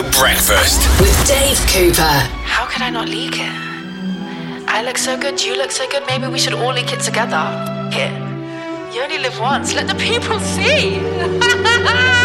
Radio Breakfast with Dave Cooper. How could I not leak it? I look so good, you look so good, maybe we should all leak it together. Here, you only live once, let the people see.